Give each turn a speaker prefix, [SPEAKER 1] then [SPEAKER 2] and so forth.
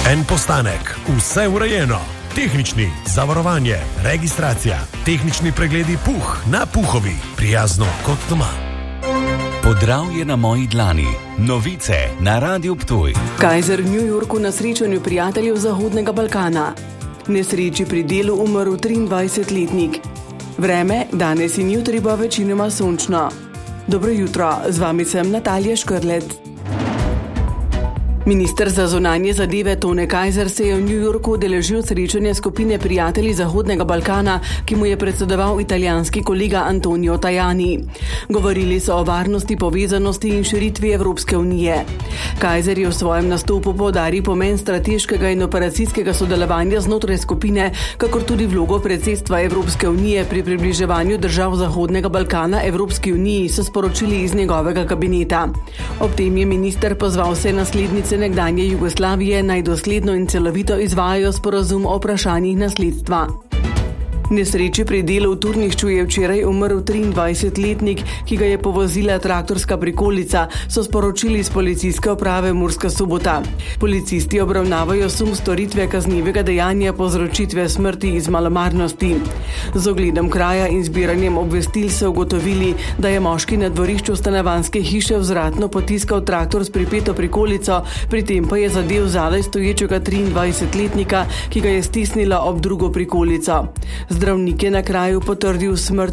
[SPEAKER 1] En postanek, vse urejeno. Tehnični, zavarovanje, registracija, tehnični pregledi Puh na Puhovi. Prijazno kot doma.
[SPEAKER 2] Podravje na moji dlani. Novice na Radiu Ptuj.
[SPEAKER 3] Kaiser v New Yorku na srečanju prijateljev Zahodnega Balkana. Nesreči pri delu umrl 23-letnik. Vreme danes in jutri bo večinoma sončno. Dobro jutro, z vami sem Natalija Škrlet. Minister za zunanje zadeve Tone Kaiser se je v New Yorku udeležil srečanja skupine prijatelji Zahodnega Balkana, ki mu je predsedoval italijanski kolega Antonio Tajani. Govorili so o varnosti, povezanosti in širitvi Evropske unije. Kaiser je v svojem nastopu poudaril pomen strateškega in operacijskega sodelovanja znotraj skupine, kakor tudi vlogo predsedstva Evropske unije pri približevanju držav Zahodnega Balkana Evropski uniji, so sporočili iz njegovega kabineta. Ob tem je minister pozval vse naslednice nekdanje Jugoslavije naj dosledno in celovito izvajajo sporazum o vprašanjih nasledstva. Nesreči pri delu v Turnišču je včeraj umrl 23-letnik, ki ga je povozila traktorska prikolica, so sporočili iz policijske uprave Murska Sobota. Policisti obravnavajo sum storitve kaznivega dejanja povzročitve smrti iz malomarnosti. Z ogledom kraja in zbiranjem obvestil so ugotovili, da je moški na dvorišču stanovanjske hiše vzvratno potiskal traktor s pripeto prikolico, pri tem pa je zadel zadaj stoječega 23-letnika, ki ga je stisnila ob drugo prikolico. Zdravnik je na kraju potrdil smrt